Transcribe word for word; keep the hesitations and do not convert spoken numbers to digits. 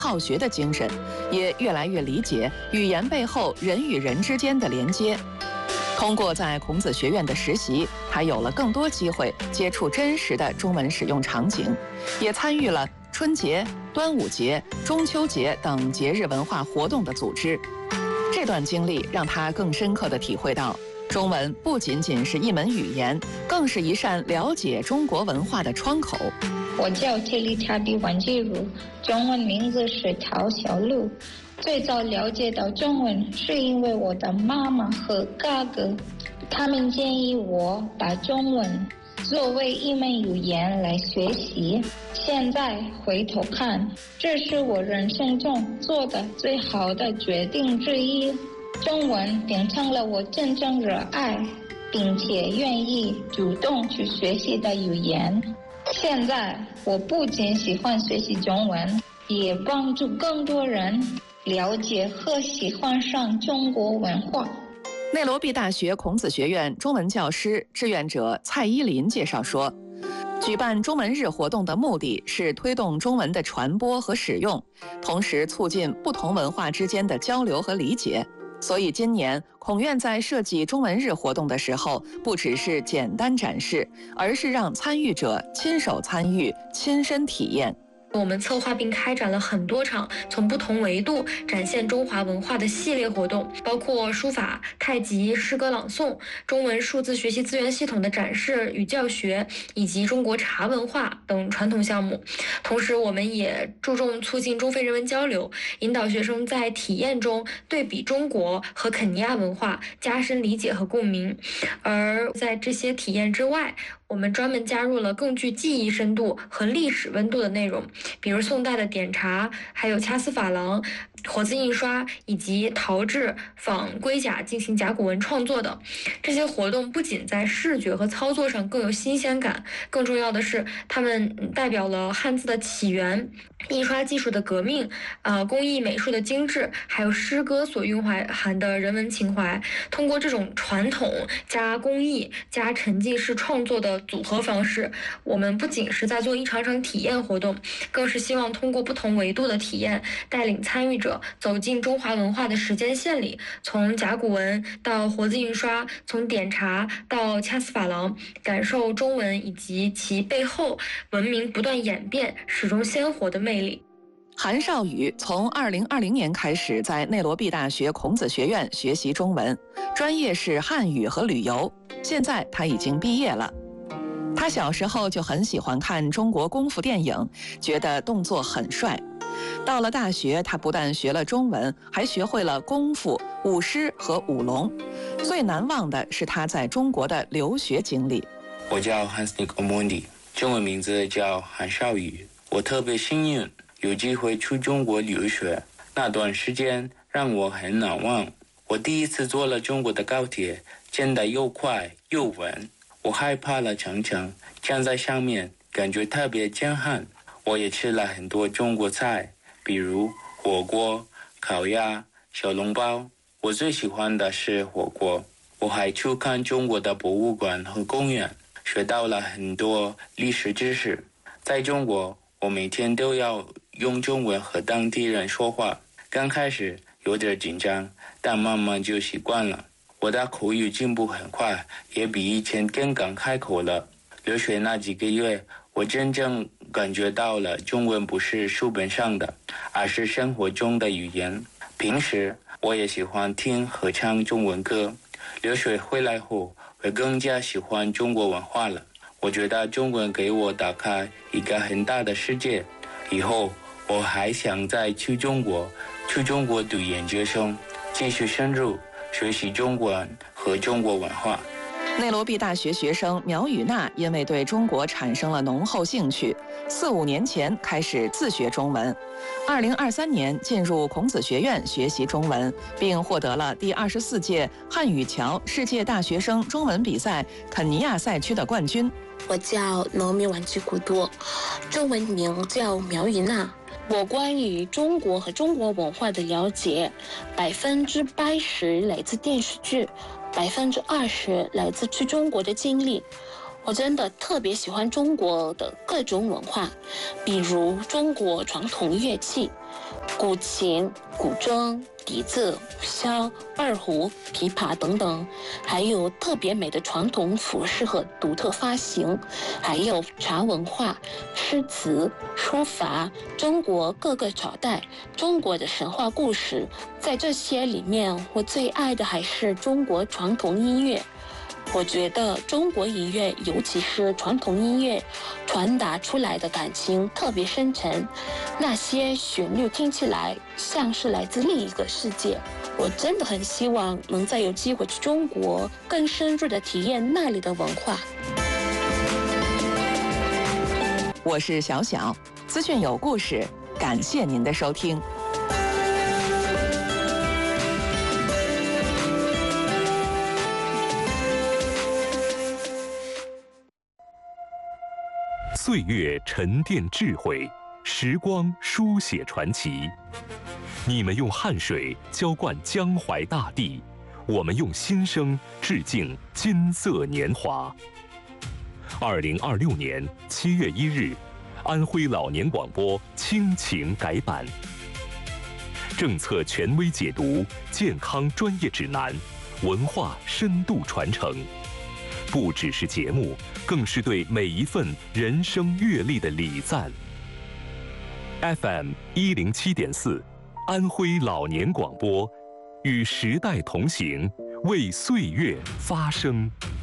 好学的精神，也越来越理解语言背后人与人之间的连接。通过在孔子学院的实习，他有了更多机会接触真实的中文使用场景，也参与了春节、端午节、中秋节等节日文化活动的组织。这段经历让他更深刻地体会到，中文不仅仅是一门语言，更是一扇了解中国文化的窗口。 我叫切利查比王继如，中文名字是陶小璐。最早了解到中文是因为我的妈妈和哥哥，他们建议我把中文作为一门语言来学习。现在回头看，这是我人生中做的最好的决定之一。中文变成了我真正热爱并且愿意主动去学习的语言。现在我不仅喜欢学习中文，也帮助更多人了解和喜欢上中国文化。 内罗毕大学孔子学院中文教师志愿者蔡依林介绍说，举办中文日活动的目的是推动中文的传播和使用，同时促进不同文化之间的交流和理解。所以今年孔院在设计中文日活动的时候，不只是简单展示，而是让参与者亲手参与、亲身体验。 我们策划并开展了很多场从不同维度展现中华文化的系列活动，包括书法、太极、诗歌朗诵、中文数字学习资源系统的展示与教学，以及中国茶文化等传统项目。同时，我们也注重促进中非人文交流，引导学生在体验中对比中国和肯尼亚文化，加深理解和共鸣。而在这些体验之外，我们专门加入了更具记忆深度和历史温度的内容，比如宋代的点茶，还有掐丝珐琅、活字印刷以及陶制仿龟甲进行甲骨文创作等。这些活动不仅在视觉和操作上更有新鲜感，更重要的是它们代表了汉字的起源、印刷技术的革命、呃工艺美术的精致，还有诗歌所蕴含的人文情怀。通过这种传统加工艺加沉浸式创作的组合方式，我们不仅是在做一场场体验活动，更是希望通过不同维度的体验，带领参与者走进中华文化的时间线里，从甲骨文到活字印刷，从点茶到掐丝珐琅，感受中文以及其背后文明不断演变、始终鲜活的魅力。 韩少宇从二零二零年开始在内罗毕大学孔子学院学习中文，专业是汉语和旅游。现在他已经毕业了。他小时候就很喜欢看中国功夫电影，觉得动作很帅。到了大学，他不但学了中文，还学会了功夫、舞狮和舞龙。最难忘的是他在中国的留学经历。 我叫 Hansnik Omondi， 中文名字叫韩少宇。我特别幸运有机会去中国留学，那段时间让我很难忘。我第一次坐了中国的高铁，真的又快又稳。我害怕了常常站在上面，感觉特别震撼。我也吃了很多中国菜，比如火锅、烤鸭、小笼包。我最喜欢的是火锅。我还去看中国的博物馆和公园，学到了很多历史知识。在中国，我每天都要用中文和当地人说话，刚开始有点紧张，但慢慢就习惯了。我的口语进步很快，也比以前更敢开口了。留学那几个月，我真正感觉到了中文不是书本上的，而是生活中的语言。平时我也喜欢听和唱中文歌。留学回来后，我更加喜欢中国文化了。我觉得中文给我打开一个很大的世界。以后我还想再去中国，去中国读研究生，继续深入学习中文和中国文化。 内罗毕大学学生苗雨娜因为对中国产生了浓厚兴趣，四五年前开始自学中文。二零二三年进入孔子学院学习中文，并获得了第二十四届汉语桥世界大学生中文比赛肯尼亚赛区的冠军。 我叫罗米婉吉古多，中文名叫苗雨娜。我关于中国和中国文化的了解，百分之八十来自电视剧，百分之二十来自去中国的经历。我真的特别喜欢中国的各种文化，比如中国传统乐器， 古琴、古筝、笛子、箫、二胡、琵琶等等，还有特别美的传统服饰和独特发型，还有茶文化、诗词、书法，中国各个朝代、中国的神话故事。在这些里面，我最爱的还是中国传统音乐。我觉得中国音乐，尤其是传统音乐，传达出来的感情特别深沉，那些旋律听起来像是来自另一个世界。我真的很希望能再有机会去中国，更深入的体验那里的文化。 我是小小，资讯有故事，感谢您的收听。 岁月沉淀智慧，时光书写传奇。你们用汗水浇灌江淮大地，我们用心声致敬金色年华。二零二六年七月一日，安徽老年广播亲情改版，政策权威解读，健康专业指南，文化深度传承。不只是节目，更是对每一份人生阅历的礼赞。F M 一零七点四，安徽老年广播，与时代同行，为岁月发声。